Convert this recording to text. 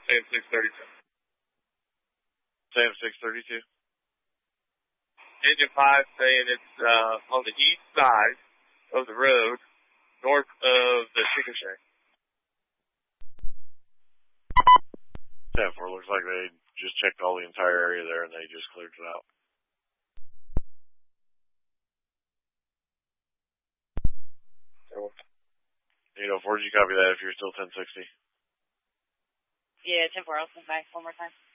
Sam 632. Sam 632. Engine 5 saying it's on the east side of the road, north of the chicken shack. 10-4, looks like they just checked all the entire area there and they just cleared it out. 804, did you copy that if you're still 1060? Yeah, 10-4, I'll come back one more time.